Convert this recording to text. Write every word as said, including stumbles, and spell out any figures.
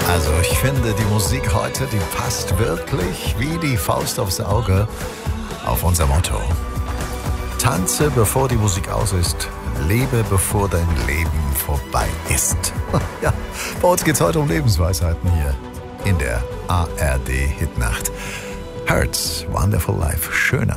Also ich finde, die Musik heute, die passt wirklich wie die Faust aufs Auge auf unser Motto. Tanze, bevor die Musik aus ist. Lebe, bevor dein Leben vorbei ist. Ja, bei uns geht es heute um Lebensweisheiten hier in der A R D Hitnacht. Hertz, Wonderful Life, schöner